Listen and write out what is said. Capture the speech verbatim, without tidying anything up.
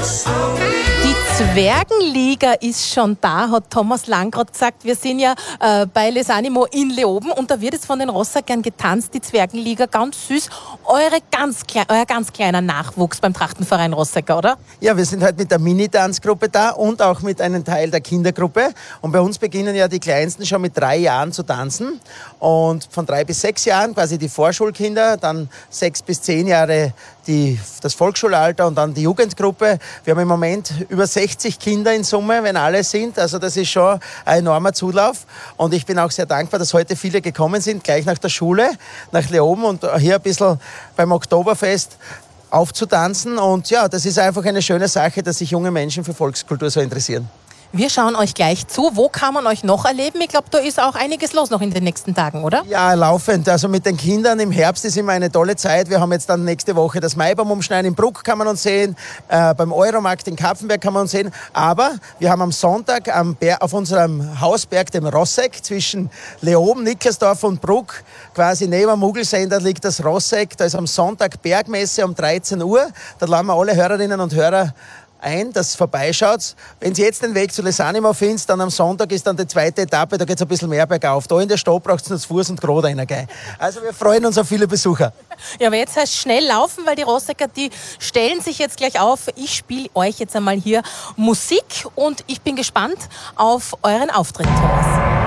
Die Zwergenliga ist schon da, hat Thomas Lang gerade gesagt. Wir sind ja äh, bei Les Animo in Leoben und da wird jetzt von den Rossakern getanzt, die Zwergenliga, ganz süß. Eure ganz klein, euer ganz kleiner Nachwuchs beim Trachtenverein Rossacker, oder? Ja, wir sind halt mit der Mini-Tanzgruppe da und auch mit einem Teil der Kindergruppe. Und bei uns beginnen ja die Kleinsten schon mit drei Jahren zu tanzen. Und von drei bis sechs Jahren quasi die Vorschulkinder, dann sechs bis zehn Jahre die, das Volksschulalter und dann die Jugendgruppe. Wir haben im Moment über sechzig Kinder in Summe, wenn alle sind. Also das ist schon ein enormer Zulauf. Und ich bin auch sehr dankbar, dass heute viele gekommen sind, gleich nach der Schule, nach Leoben und hier ein bisschen beim Oktoberfest aufzutanzen. Und ja, das ist einfach eine schöne Sache, dass sich junge Menschen für Volkskultur so interessieren. Wir schauen euch gleich zu. Wo kann man euch noch erleben? Ich glaube, da ist auch einiges los noch in den nächsten Tagen, oder? Ja, laufend. Also mit den Kindern im Herbst ist immer eine tolle Zeit. Wir haben jetzt dann nächste Woche das Maibaum umschneiden. In Bruck kann man uns sehen. Äh, beim Euromarkt in Kapfenberg kann man uns sehen. Aber wir haben am Sonntag am Ber- auf unserem Hausberg, dem Rosseck, zwischen Leoben, Nickelsdorf und Bruck, quasi neben dem Mugelsender liegt das Rosseck. Da ist am Sonntag Bergmesse um dreizehn Uhr. Da laden wir alle Hörerinnen und Hörer ein, dass vorbeischaut. Wenn Sie jetzt den Weg zu Les Animo finden, dann am Sonntag ist dann die zweite Etappe, da geht es ein bisschen mehr bergauf. Da in der Stadt braucht es nur zu Fuß und gerade einer gehen. Also wir freuen uns auf viele Besucher. Ja, aber jetzt heißt schnell laufen, weil die Rossacker, die stellen sich jetzt gleich auf. Ich spiele euch jetzt einmal hier Musik und ich bin gespannt auf euren Auftritt, Thomas.